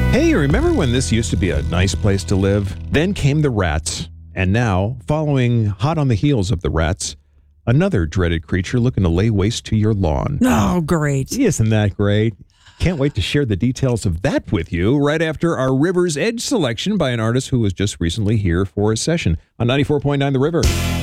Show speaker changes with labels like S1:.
S1: Hey, remember when this used to be a nice place to live? Then came the rats. And now, following hot on the heels of the rats, another dreaded creature looking to lay waste to your lawn.
S2: Oh, great.
S1: Isn't that great? Can't wait to share the details of that with you right after our River's Edge selection by an artist who was just recently here for a session on 94.9 The River.